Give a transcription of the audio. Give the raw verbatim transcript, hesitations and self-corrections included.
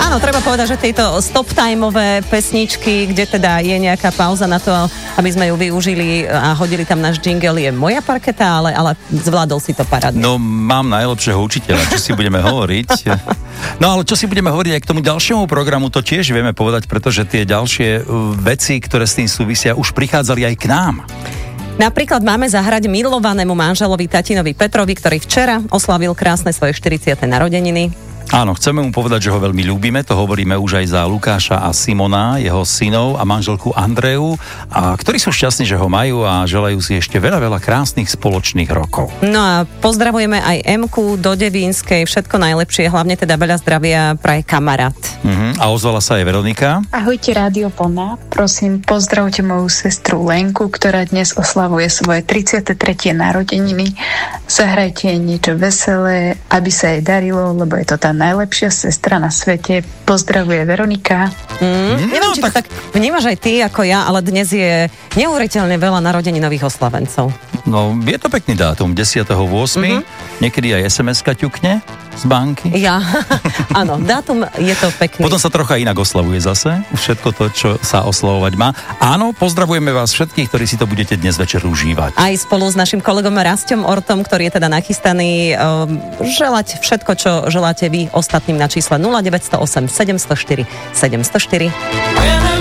Áno, treba povedať, že tieto stop-timeové pesničky, kde teda je nejaká pauza na to, aby sme ju využili a hodili tam náš jingle, je moja parketa, ale, ale zvládol si to parádne. No, mám najlepšieho učiteľa, čo si budeme hovoriť. No, ale čo si budeme hovoriť aj k tomu ďalšiemu programu, to tiež vieme povedať, pretože tie ďalšie veci, ktoré s tým súvisia, už prichádzali aj k nám. Napríklad máme zahrať milovanému manželovi tatinovi Petrovi, ktorý včera oslavil krásne svoje štyridsiate narodeniny. Áno, chceme mu povedať, že ho veľmi ľúbime, to hovoríme už aj za Lukáša a Simona, jeho synov a manželku Andreju, a ktorí sú šťastní, že ho majú a želajú si ešte veľa, veľa krásnych spoločných rokov. No a pozdravujeme aj Emku do Devínskej, všetko najlepšie, hlavne teda veľa zdravia praje kamarát. Uh-huh. A ozvala sa aj Veronika. Ahojte, Rádio Plná, prosím, pozdravte moju sestru Lenku, ktorá dnes oslavuje svoje tridsiate tretie narodeniny. Zahrajte jej niečo veselé, aby sa jej darilo, lebo je to tá najlepšia sestra na svete. Pozdravuje Veronika. Mm, neviem, no, či tak... to tak vnímaš aj ty ako ja, ale dnes je neuveriteľne veľa narodeninových oslavencov. No, je to pekný dátum, desiateho ôsmeho Mm-hmm. Niekedy aj es em eska ťukne z banky. Ja, áno, dátum je to pekný. Potom sa trocha inak oslavuje zase, všetko to, čo sa oslavovať má. Áno, pozdravujeme vás všetkých, ktorí si to budete dnes večer užívať. Aj spolu s našim kolegom Rastom Ortom, ktorý je teda nachystaný, um, želať všetko, čo želáte vy ostatným na čísle nula deväť nula osem sedem nula štyri sedem nula štyri.